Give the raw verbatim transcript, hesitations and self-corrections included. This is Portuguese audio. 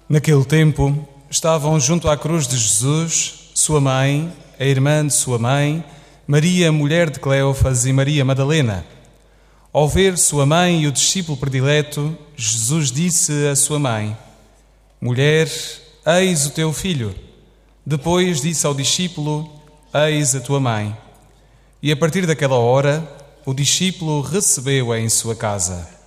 Naquele tempo, estavam junto à cruz de Jesus, sua mãe, a irmã de sua mãe, Maria, mulher de Cleofas, e Maria Madalena. Ao ver sua mãe e o discípulo predileto, Jesus disse à sua mãe: Mulher, eis o teu filho. Depois disse ao discípulo: Eis a tua mãe. E a partir daquela hora, o discípulo recebeu-a em sua casa.